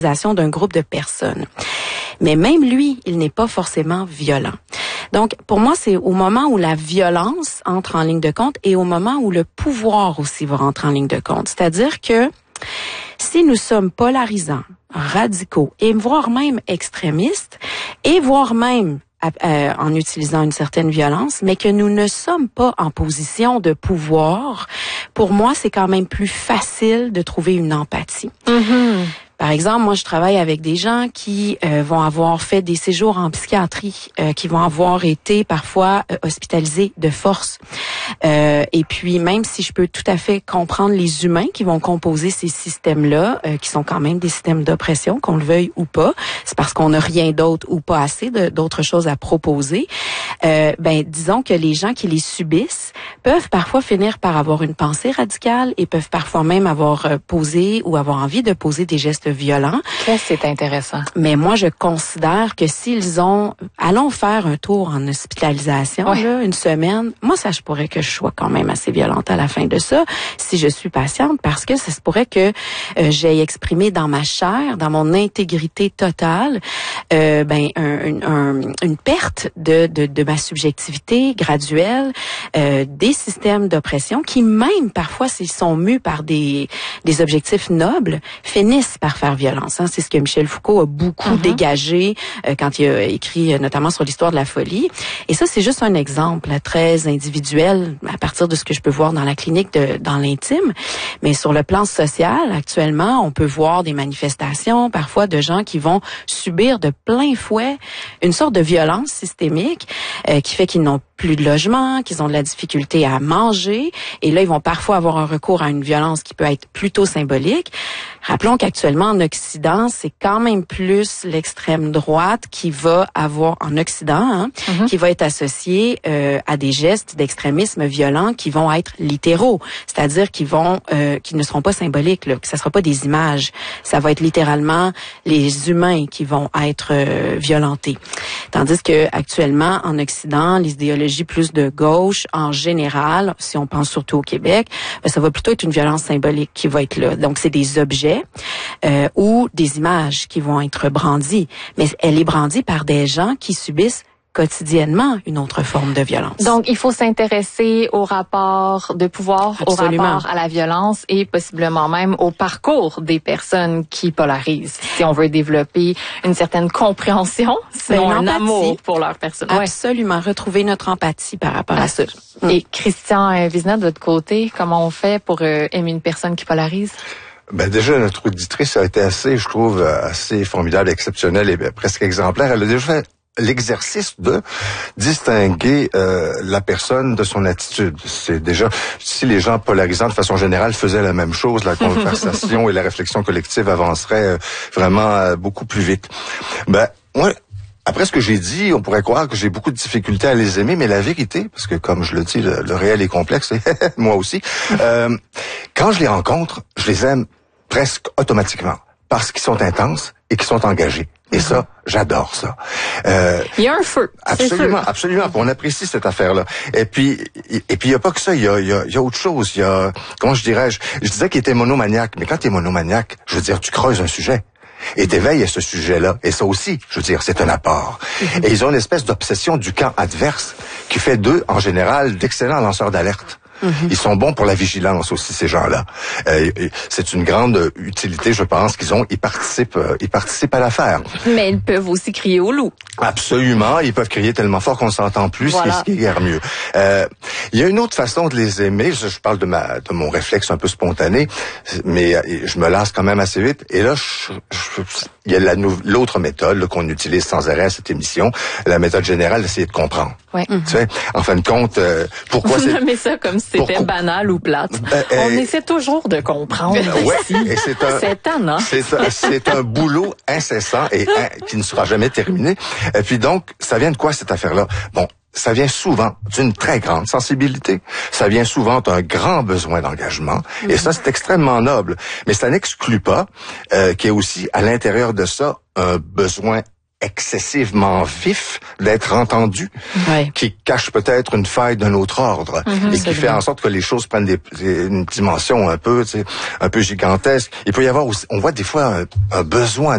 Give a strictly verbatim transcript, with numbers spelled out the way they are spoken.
d'un groupe de personnes. Mais même lui, il n'est pas forcément violent. Donc, pour moi, c'est au moment où la violence entre en ligne de compte et au moment où le pouvoir aussi va rentrer en ligne de compte. C'est-à-dire que si nous sommes polarisants, radicaux et voire même extrémistes et voire même Euh, en utilisant une certaine violence, mais que nous ne sommes pas en position de pouvoir, pour moi, c'est quand même plus facile de trouver une empathie. Mm-hmm. Par exemple, moi, je travaille avec des gens qui euh, vont avoir fait des séjours en psychiatrie, euh, qui vont avoir été parfois euh, hospitalisés de force. Euh, et puis, même si je peux tout à fait comprendre les humains qui vont composer ces systèmes-là, euh, qui sont quand même des systèmes d'oppression, qu'on le veuille ou pas, c'est parce qu'on n'a rien d'autre ou pas assez de, d'autres choses à proposer. Euh, ben, disons que les gens qui les subissent peuvent parfois finir par avoir une pensée radicale et peuvent parfois même avoir euh, posé ou avoir envie de poser des gestes violents. Ça, c'est intéressant. Mais moi, je considère que s'ils ont... Allons faire un tour en hospitalisation, ouais. là, une semaine. Moi, ça se pourrait que je sois quand même assez violente à la fin de ça, si je suis patiente, parce que ça se pourrait que euh, j'ai exprimé dans ma chair, dans mon intégrité totale, euh, ben un, un, une perte de, de, de ma subjectivité graduelle, euh, des systèmes d'oppression qui, même parfois, s'ils sont mus par des, des objectifs nobles, finissent par faire violence. Hein. C'est ce que Michel Foucault a beaucoup mm-hmm. dégagé euh, quand il a écrit euh, notamment sur l'histoire de la folie. Et ça, c'est juste un exemple là, très individuel à partir de ce que je peux voir dans la clinique, de, dans l'intime. Mais sur le plan social, actuellement, on peut voir des manifestations parfois de gens qui vont subir de plein fouet une sorte de violence systémique euh, qui fait qu'ils n'ont plus de logement, qu'ils ont de la difficulté à manger. Et là, ils vont parfois avoir un recours à une violence qui peut être plutôt symbolique. Rappelons qu'actuellement, en Occident, c'est quand même plus l'extrême droite qui va avoir, en Occident, hein, mm-hmm. qui va être associée euh, à des gestes d'extrémisme violent qui vont être littéraux, c'est-à-dire qui vont, euh, qui ne seront pas symboliques, là, que ça sera pas des images, ça va être littéralement les humains qui vont être euh, violentés. Tandis que actuellement, en Occident, les idéologies plus de gauche, en général, si on pense surtout au Québec, ben, ça va plutôt être une violence symbolique qui va être là. Donc, c'est des objets Euh, ou des images qui vont être brandies. Mais elle est brandie par des gens qui subissent quotidiennement une autre forme de violence. Donc, il faut s'intéresser au rapport de pouvoir, Absolument. au rapport à la violence et possiblement même au parcours des personnes qui polarisent. Si on veut développer une certaine compréhension, sinon un amour pour leur personne. Absolument. Ouais. Retrouver notre empathie par rapport à, à ça. Mm. Et Christian Vizina, de votre côté, comment on fait pour euh, aimer une personne qui polarise? Ben déjà, notre auditrice a été assez, je trouve, assez formidable, exceptionnelle et presque exemplaire. Elle a déjà fait l'exercice de distinguer euh, la personne de son attitude. C'est déjà, si les gens polarisants de façon générale faisaient la même chose, la conversation et la réflexion collective avanceraient euh, vraiment euh, beaucoup plus vite. Ben, moi, après ce que j'ai dit, on pourrait croire que j'ai beaucoup de difficultés à les aimer, mais la vérité, parce que comme je le dis, le, le réel est complexe, moi aussi, euh, quand je les rencontre, je les aime presque automatiquement, parce qu'ils sont intenses et qu'ils sont engagés. Et mm-hmm. ça, j'adore ça. Euh, il y a un feu. Absolument, absolument. On apprécie cette affaire-là. Et puis, et puis il y a pas que ça. Il y a, il y a, il y a autre chose. Il y a, comment je dirais-je, je disais qu'il était monomaniaque, mais quand tu es monomaniaque, je veux dire, tu creuses un sujet. Et t'éveilles à ce sujet-là. Et ça aussi, je veux dire, c'est un apport. Mm-hmm. Et ils ont une espèce d'obsession du camp adverse qui fait d'eux, en général, d'excellents lanceurs d'alerte. Mm-hmm. Ils sont bons pour la vigilance aussi, ces gens-là. Euh, c'est une grande utilité, je pense, qu'ils ont. Ils participent, euh, ils participent à l'affaire. Mais ils peuvent aussi crier au loup. Absolument. Ils peuvent crier tellement fort qu'on s'entend plus, voilà. Ce qui est guère mieux. Euh, il y a une autre façon de les aimer. Je, je parle de ma, de mon réflexe un peu spontané, mais je me lasse quand même assez vite. Et là, je, je, il y a la, l'autre méthode là, qu'on utilise sans arrêt à cette émission, la méthode générale d'essayer de comprendre. Ouais. Tu sais, en fin de compte, euh, pourquoi Vous c'est... nommez ça comme si c'était pourquoi... banal ou plate. Ben, euh, On essaie toujours de comprendre. Ouais, et c'est un... c'est tannant. C'est un, c'est un boulot incessant et hein, qui ne sera jamais terminé. Et puis donc, ça vient de quoi cette affaire-là? Bon, ça vient souvent d'une très grande sensibilité. Ça vient souvent d'un grand besoin d'engagement. Mm-hmm. Et ça, c'est extrêmement noble. Mais ça n'exclut pas euh, qu'il y ait aussi à l'intérieur de ça un besoin excessivement vif d'être entendu, ouais. qui cache peut-être une faille d'un autre ordre mm-hmm, et qui fait bien. En sorte que les choses prennent des, une dimension un peu, tu sais, un peu gigantesque. Il peut y avoir aussi, on voit des fois un, un besoin